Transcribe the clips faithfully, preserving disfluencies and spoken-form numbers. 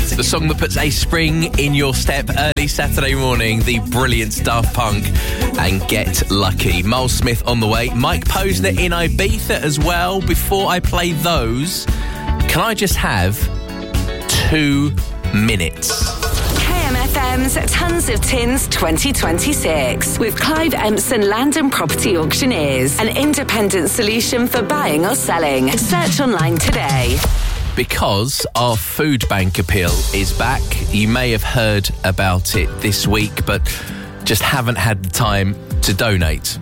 The song that puts a spring in your step early Saturday morning, the brilliant Daft Punk and Get Lucky. Miles Smith on the way, Mike Posner in Ibiza as well. Before I play those, can I just have two minutes? K M F M's Tons of Tins twenty twenty-six with Clive Empson Land and Property Auctioneers, an independent solution for buying or selling. Search online today. Because our food bank appeal is back. You may have heard about it this week, but just haven't had the time to donate.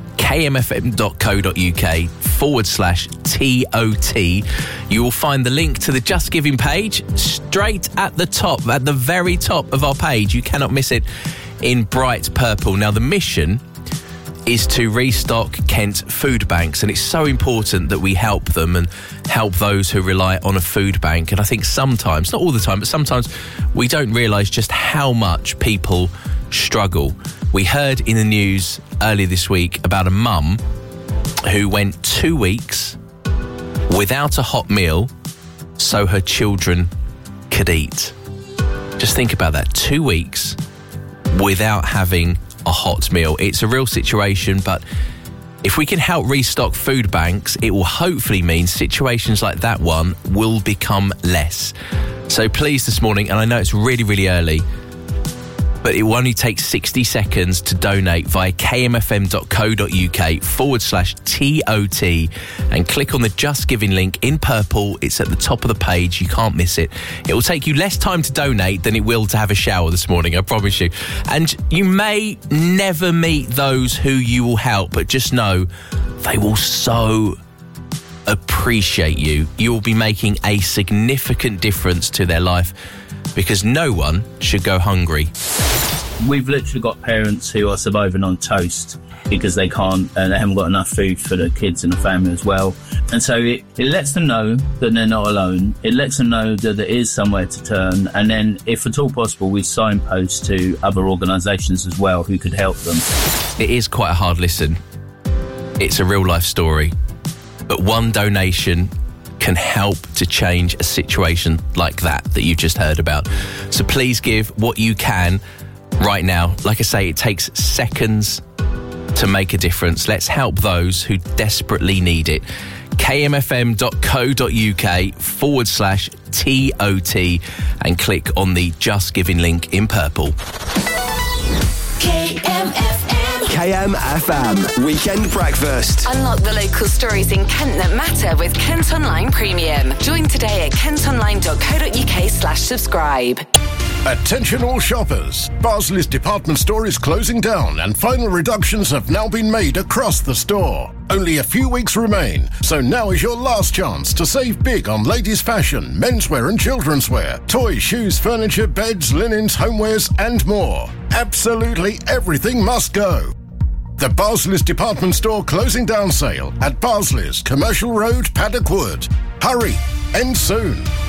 kmfm.co.uk forward slash T O T. You will find the link to the Just Giving page straight at the top, at the very top of our page. You cannot miss it in bright purple. Now, the mission is to restock Kent food banks, and it's so important that we help them and help those who rely on a food bank. And I think sometimes, not all the time, but sometimes we don't realise just how much people struggle. We heard in the news earlier this week about a mum who went two weeks without a hot meal so her children could eat. Just think about that, two weeks without having a hot meal. It's a real situation, but if we can help restock food banks, it will hopefully mean situations like that one will become less. So please this morning, and I know it's really, really early, but it will only take sixty seconds to donate via kmfm.co.uk forward slash T O T and click on the Just Giving link in purple. It's at the top of the page. You can't miss it. It will take you less time to donate than it will to have a shower this morning, I promise you. And you may never meet those who you will help, but just know they will so appreciate you. You will be making a significant difference to their life, because no one should go hungry. We've literally got parents who are surviving on toast because they can't, and they haven't got enough food for the kids and the family as well. And so it, it lets them know that they're not alone. It lets them know that there is somewhere to turn. And then, if at all possible, we signpost to other organisations as well who could help them. It is quite a hard listen. It's a real life story. But one donation can help to change a situation like that that you've just heard about. So please give what you can right now. Like I say, it takes seconds to make a difference. Let's help those who desperately need it. kmfm.co.uk forward slash T O T and click on the Just Giving link in purple. K M F M. K M F M Weekend Breakfast. Unlock the local stories in Kent that matter with Kent Online Premium. Join today at kentonline.co.uk slash subscribe. Attention all shoppers. Barsley's department store is closing down and final reductions have now been made across the store. Only a few weeks remain, so now is your last chance to save big on ladies' fashion, menswear and children's wear, toys, shoes, furniture, beds, linens, homewares and more. Absolutely everything must go. The Barsley's department store closing down sale at Barsley's, Commercial Road, Paddock Wood. Hurry, end soon.